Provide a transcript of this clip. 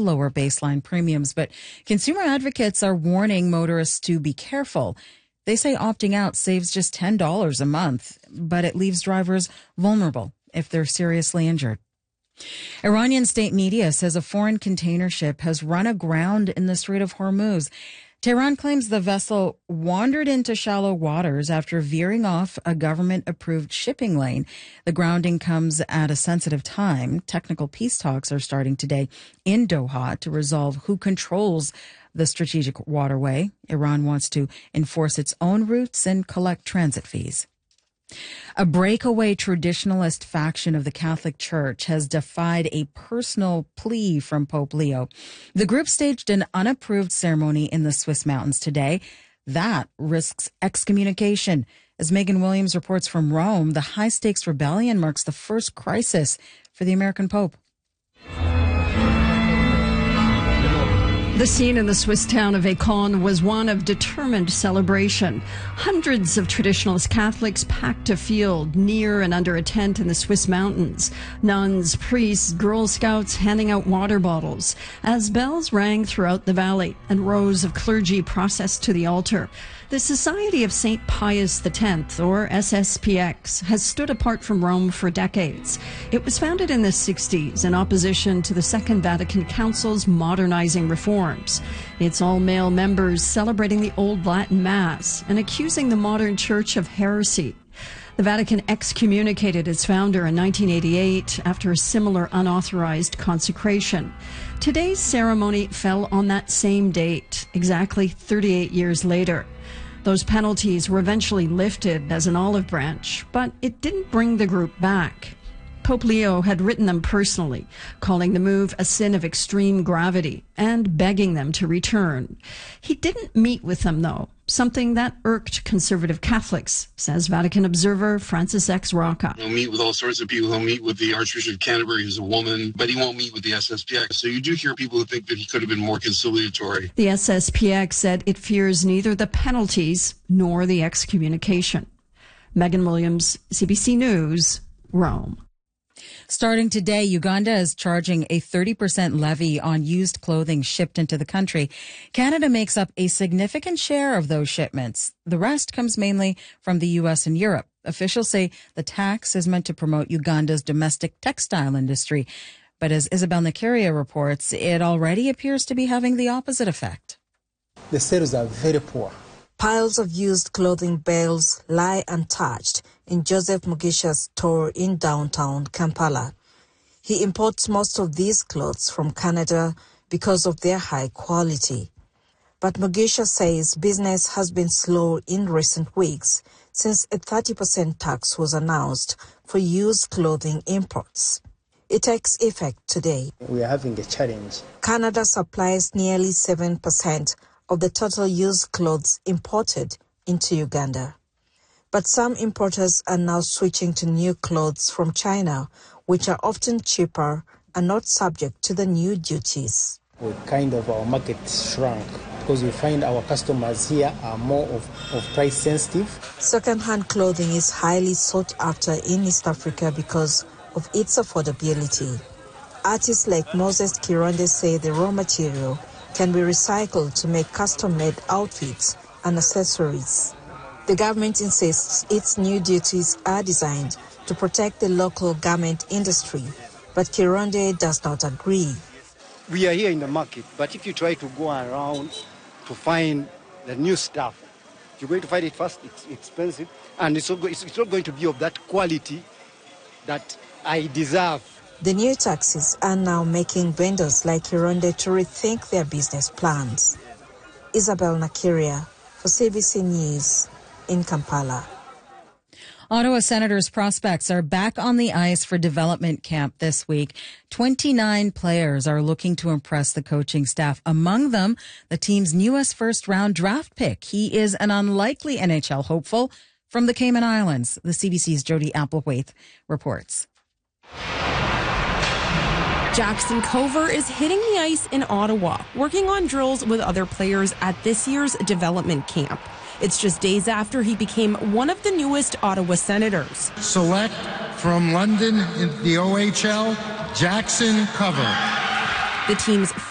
lower baseline premiums. But consumer advocates are warning motorists to be careful. They say opting out saves just $10 a month, but it leaves drivers vulnerable if they're seriously injured. Iranian state media says a foreign container ship has run aground in the Strait of Hormuz. Tehran claims the vessel wandered into shallow waters after veering off a government-approved shipping lane. The grounding comes at a sensitive time. Technical peace talks are starting today in Doha to resolve who controls the strategic waterway. Iran wants to enforce its own routes and collect transit fees. A breakaway traditionalist faction of the Catholic Church has defied a personal plea from Pope Leo. The group staged an unapproved ceremony in the Swiss mountains today. That risks excommunication. As Megan Williams reports from Rome, the high-stakes rebellion marks the first crisis for the American Pope. The scene in the Swiss town of Écon was one of determined celebration. Hundreds of traditionalist Catholics packed a field near and under a tent in the Swiss mountains. Nuns, priests, Girl Scouts handing out water bottles as bells rang throughout the valley and rows of clergy processed to the altar. The Society of St. Pius X, or SSPX, has stood apart from Rome for decades. It was founded in the 60s in opposition to the Second Vatican Council's modernizing reforms. It's all-male members celebrating the Old Latin Mass and accusing the modern church of heresy. The Vatican excommunicated its founder in 1988 after a similar unauthorized consecration. Today's ceremony fell on that same date, exactly 38 years later. Those penalties were eventually lifted as an olive branch, but it didn't bring the group back. Pope Leo had written them personally, calling the move a sin of extreme gravity and begging them to return. He didn't meet with them, though, something that irked conservative Catholics, says Vatican observer Francis X. Rocca. He'll meet with all sorts of people. He'll meet with the Archbishop of Canterbury, who's a woman, but he won't meet with the SSPX. So you do hear people who think that he could have been more conciliatory. The SSPX said it fears neither the penalties nor the excommunication. Megan Williams, CBC News, Rome. Starting today, Uganda is charging a 30% levy on used clothing shipped into the country. Canada makes up a significant share of those shipments. The rest comes mainly from the U.S. and Europe. Officials say the tax is meant to promote Uganda's domestic textile industry. But as Isabel Nakaria reports, it already appears to be having the opposite effect. The sales are very poor. Piles of used clothing bales lie untouched in Joseph Mugisha's store in downtown Kampala. He imports most of these clothes from Canada because of their high quality. But Mugisha says business has been slow in recent weeks since a 30% tax was announced for used clothing imports. It takes effect today. We are having a challenge. Canada supplies nearly 7% of the total used clothes imported into Uganda. But some importers are now switching to new clothes from China, which are often cheaper and not subject to the new duties. Our market shrunk because we find our customers here are more of price sensitive. Second-hand clothing is highly sought after in East Africa because of its affordability. Artists like Moses Kironde say the raw material can be recycled to make custom-made outfits and accessories. The government insists its new duties are designed to protect the local garment industry, but Kironde does not agree. We are here in the market, but if you try to go around to find the new stuff, you're going to find it first, it's expensive, and it's not going to be of that quality that I deserve. The new taxes are now making vendors like Kironde to rethink their business plans. Isabel Nakaria for CBC News in Kampala. Ottawa Senators prospects are back on the ice for development camp this week. 29 players are looking to impress the coaching staff. Among them, the team's newest first-round draft pick. He is an unlikely NHL hopeful from the Cayman Islands. The CBC's Jody Applethwaite reports. Jackson Cover is hitting the ice in Ottawa, working on drills with other players at this year's development camp. It's just days after he became one of the newest Ottawa Senators. Select from London in the OHL, Jackson Cover. The team's